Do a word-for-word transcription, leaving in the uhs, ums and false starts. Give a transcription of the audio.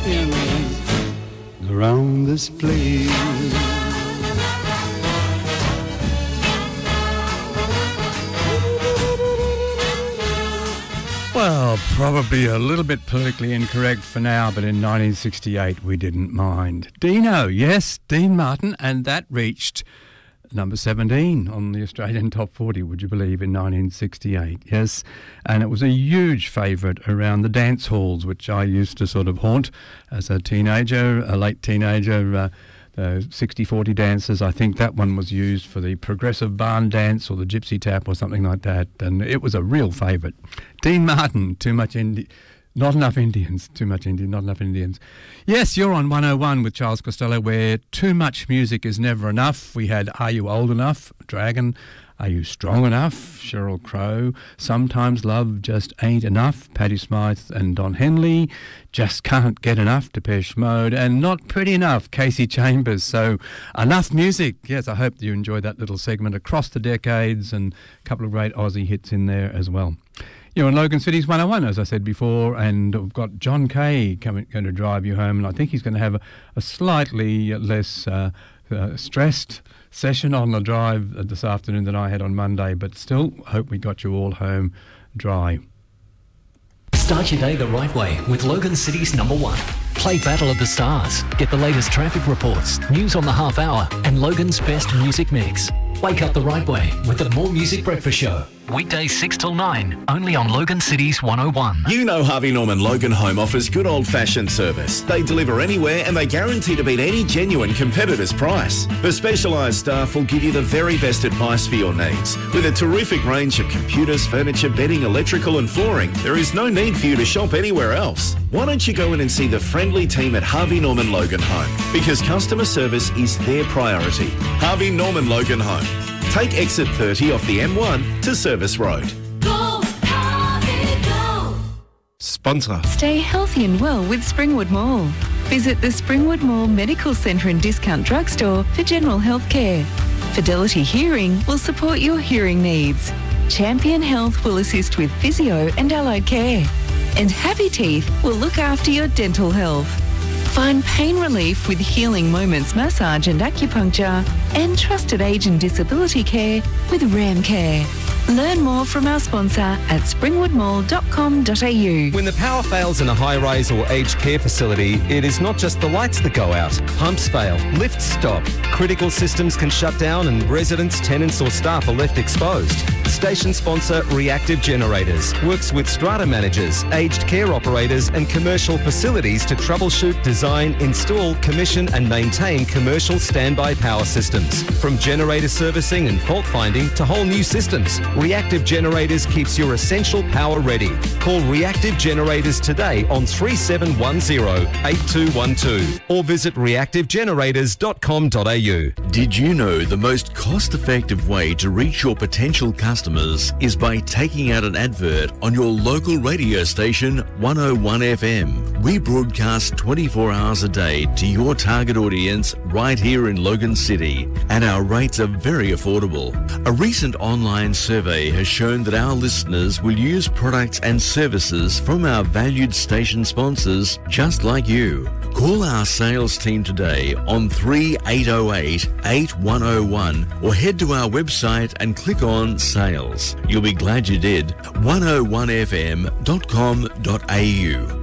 dancing around this place. Well, probably a little bit politically incorrect for now, but in nineteen sixty-eight we didn't mind. Dino, yes, Dean Martin, and that reached number seventeen on the Australian Top forty, would you believe, in nineteen sixty-eight, yes. And it was a huge favourite around the dance halls, which I used to sort of haunt as a teenager, a late teenager, uh, the sixty forty dances. I think that one was used for the progressive barn dance or the gypsy tap or something like that, and it was a real favourite. Dean Martin, Too Much Indi- Not Enough Indians, Too Much Indian, Not Enough Indians. Yes, you're on one oh one with Charles Costello, where too much music is never enough. We had Are You Old Enough? Dragon. Are You Strong Enough? Sheryl Crow. Sometimes Love Just Ain't Enough? Patti Smyth and Don Henley. Just Can't Get Enough? Depeche Mode. And Not Pretty Enough? Casey Chambers. So enough music. Yes, I hope you enjoyed that little segment across the decades, and a couple of great Aussie hits in there as well. You're on Logan City's one oh one, as I said before, and we've got John Kay coming, going to drive you home, and I think he's going to have a, a slightly less uh, uh, stressed session on the drive this afternoon than I had on Monday, but still, hope we got you all home dry. Start your day the right way with Logan City's number one. Play Battle of the Stars. Get the latest traffic reports, news on the half hour, and Logan's best music mix. Wake up the right way with the More Music Breakfast Show. Weekdays six till nine, only on Logan City's one oh one. You know Harvey Norman Logan Home offers good old-fashioned service. They deliver anywhere and they guarantee to beat any genuine competitor's price. The specialised staff will give you the very best advice for your needs. With a terrific range of computers, furniture, bedding, electrical and flooring, there is no need for you to shop anywhere else. Why don't you go in and see the friendly team at Harvey Norman Logan Home? Because customer service is their priority. Harvey Norman Logan Home. Take exit thirty off the M one to Service Road. Go, Harvey, go! Sponsor. Stay healthy and well with Springwood Mall. Visit the Springwood Mall Medical Centre and Discount Drugstore for general health care. Fidelity Hearing will support your hearing needs. Champion Health will assist with physio and allied care. And Happy Teeth will look after your dental health. Find pain relief with Healing Moments massage and acupuncture, and trusted age and disability care with RAM Care. Learn more from our sponsor at springwood mall dot com dot a u. When the power fails in a high-rise or aged care facility, it is not just the lights that go out. Pumps fail, lifts stop, critical systems can shut down, and residents, tenants or staff are left exposed. Station sponsor Reactive Generators works with strata managers, aged care operators and commercial facilities to troubleshoot, design, install, commission and maintain commercial standby power systems. From generator servicing and fault finding to whole new systems, Reactive Generators keeps your essential power ready. Call Reactive Generators today on three seven one zero, eight two one two or visit reactive generators dot com dot a u. Did you know the most cost-effective way to reach your potential customers is by taking out an advert on your local radio station one oh one F M? We broadcast twenty-four hours a day to your target audience right here in Logan City, and our rates are very affordable. A recent online survey has shown that our listeners will use products and services from our valued station sponsors just like you. Call our sales team today on three eight oh eight, eight one oh one or head to our website and click on Sales. You'll be glad you did. one oh one f m dot com dot a u.